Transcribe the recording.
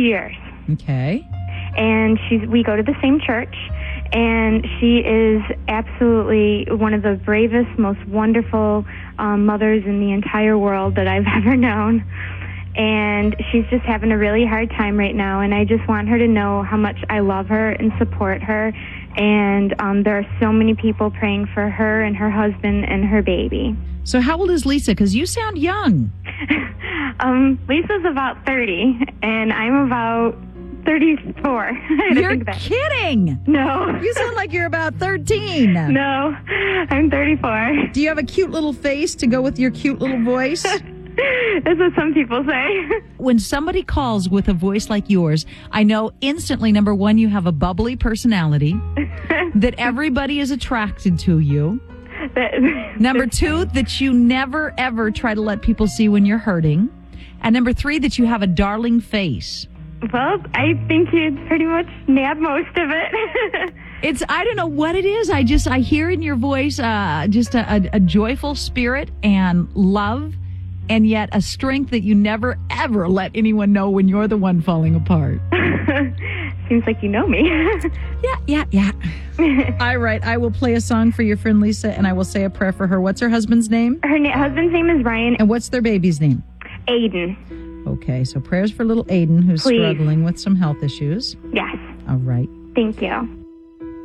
years. Okay. And we go to the same church, and she is absolutely one of the bravest, most wonderful mothers in the entire world that I've ever known. And she's just having a really hard time right now, and I just want her to know how much I love her and support her. And there are so many people praying for her and her husband and her baby. So how old is Lisa? Because you sound young. Lisa's about 30, and I'm about 34. You're kidding. No. You sound like you're about 13. No, I'm 34. Do you have a cute little face to go with your cute little voice? That's what some people say. When somebody calls with a voice like yours, I know instantly, number one, you have a bubbly personality, that everybody is attracted to you. Number two, that you never, ever try to let people see when you're hurting. And number three, that you have a darling face. Well, I think you pretty much nabbed most of it. I don't know what it is. I hear in your voice just a joyful spirit and love, and yet a strength that you never, ever let anyone know when you're the one falling apart. Seems like you know me. Yeah. All right. I will play a song for your friend Lisa, and I will say a prayer for her. What's her husband's name? Her husband's name is Ryan. And what's their baby's name? Aiden. Okay. So prayers for little Aiden, who's Please. struggling with some health issues. Yes. All right. Thank you.